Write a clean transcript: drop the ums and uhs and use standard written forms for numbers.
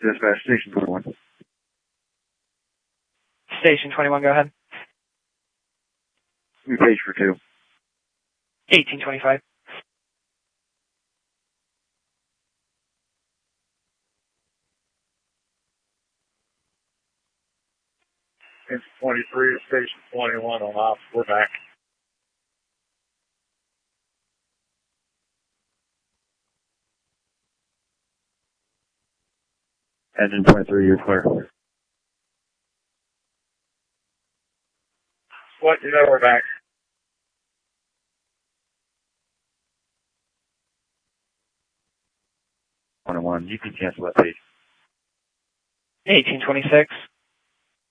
Dispatch Station 21. Station 21, go ahead. We page for 2. 1825. It's 23 to Station 21 on ops. We're back. Engine 23, you're clear. What? You know we're back. You can cancel that page. 1826.